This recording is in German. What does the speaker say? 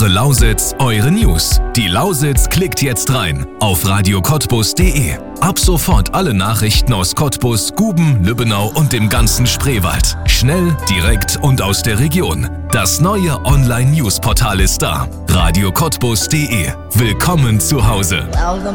Eure Lausitz, eure News. Die Lausitz klickt jetzt rein auf radiocottbus.de. Ab sofort alle Nachrichten aus Cottbus, Guben, Lübbenau und dem ganzen Spreewald. Schnell, direkt und aus der Region. Das neue Online-News-Portal ist da. radiocottbus.de. Willkommen zu Hause. Well, the